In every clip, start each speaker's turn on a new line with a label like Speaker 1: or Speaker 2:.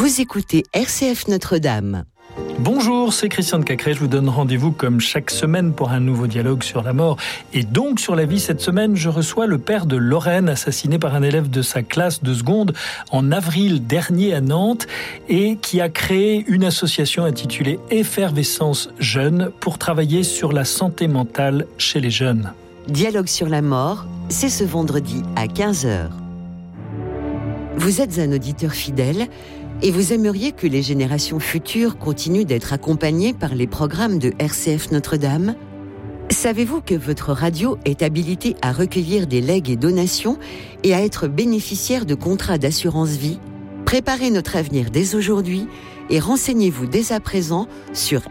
Speaker 1: Vous écoutez RCF Notre-Dame.
Speaker 2: Bonjour, c'est Christian de Cacré. Je vous donne rendez-vous comme chaque semaine pour un nouveau dialogue sur la mort et donc sur la vie. Cette semaine, je reçois le père de Lorraine, assassiné par un élève de sa classe de seconde en avril dernier à Nantes et qui a créé une association intitulée Effervescence Jeune pour travailler sur la santé mentale chez les jeunes.
Speaker 1: Dialogue sur la mort, c'est ce vendredi à 15h. Vous êtes un auditeur fidèle et vous aimeriez que les générations futures continuent d'être accompagnées par les programmes de RCF Notre-Dame ? Savez-vous que votre radio est habilitée à recueillir des legs et donations et à être bénéficiaire de contrats d'assurance vie ? Préparez notre avenir dès aujourd'hui et renseignez-vous dès à présent sur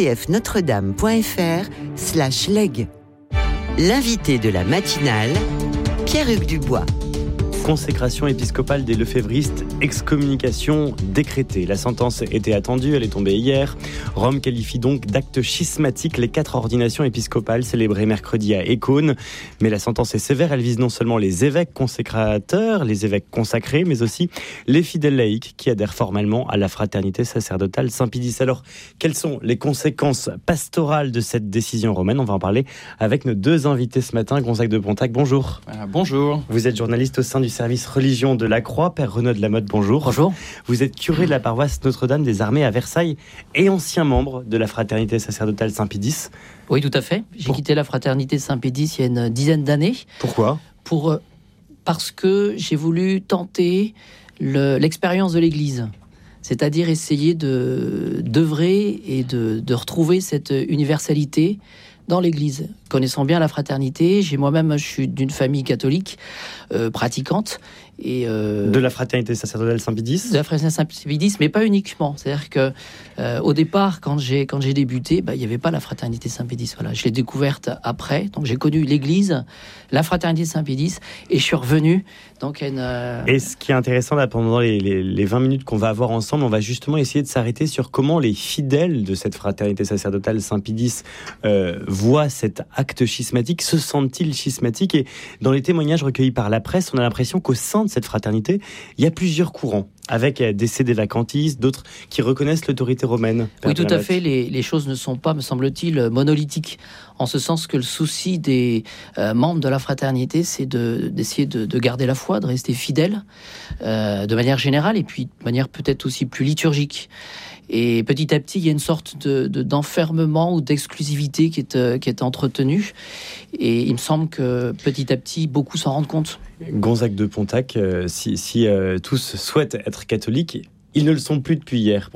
Speaker 1: rcfnotredame.fr/leg. L'invité de la matinale, Pierre-Hugues Dubois.
Speaker 3: Consécration épiscopale des lefévristes, excommunication décrétée. La sentence était attendue, elle est tombée hier. Rome qualifie donc d'acte schismatique les 4 ordinations épiscopales célébrées mercredi à Écône. Mais la sentence est sévère, elle vise non seulement les évêques consécrateurs, les évêques consacrés, mais aussi les fidèles laïcs qui adhèrent formellement à la fraternité sacerdotale Saint-Pédis. Alors, quelles sont les conséquences pastorales de cette décision romaine ? On va en parler avec nos 2 invités ce matin. Gonzague de Pontac, bonjour.
Speaker 4: Bonjour.
Speaker 3: Vous êtes journaliste au sein du service religion de la Croix. Père Renaud de la Motte, bonjour.
Speaker 4: Bonjour.
Speaker 3: Vous êtes curé de la paroisse Notre-Dame des Armées à Versailles et ancien membre de la fraternité sacerdotale Saint-Pédis.
Speaker 4: Oui, tout à fait. J'ai quitté la fraternité Saint-Pédis il y a une dizaine d'années.
Speaker 3: Pourquoi ?
Speaker 4: Parce que j'ai voulu tenter l'expérience de l'Église. C'est-à-dire essayer d'œuvrer et de retrouver cette universalité dans l'Église. Connaissant bien la fraternité, je suis d'une famille catholique pratiquante.
Speaker 3: De la fraternité sacerdotale Saint-Pédis ?
Speaker 4: De la fraternité Saint-Pédis, mais pas uniquement. C'est-à-dire que au départ, quand j'ai débuté, il n'y avait pas la fraternité Saint-Pédis. Voilà, je l'ai découverte après. Donc j'ai connu l'Église, la fraternité Saint-Pédis, et je suis revenu. Donc Et
Speaker 3: ce qui est intéressant là, pendant les 20 minutes qu'on va avoir ensemble, on va justement essayer de s'arrêter sur comment les fidèles de cette fraternité sacerdotale Saint-Pédis voient cet acte schismatique, se sentent-ils schismatiques ? Et dans les témoignages recueillis par la presse, on a l'impression qu'au sein de cette fraternité, il y a plusieurs courants, avec des cédés vacantistes, d'autres qui reconnaissent l'autorité romaine.
Speaker 4: Oui, tout à fait. Les choses ne sont pas, me semble-t-il, monolithiques, en ce sens que le souci des membres de la fraternité, c'est d'essayer de garder la foi, de rester fidèles, de manière générale, et puis de manière peut-être aussi plus liturgique. Et petit à petit, il y a une sorte d'enfermement ou d'exclusivité qui est entretenue. Et il me semble que petit à petit, beaucoup s'en rendent compte.
Speaker 3: Gonzague de Pontac, si tous souhaitent être catholiques, ils ne le sont plus depuis hier.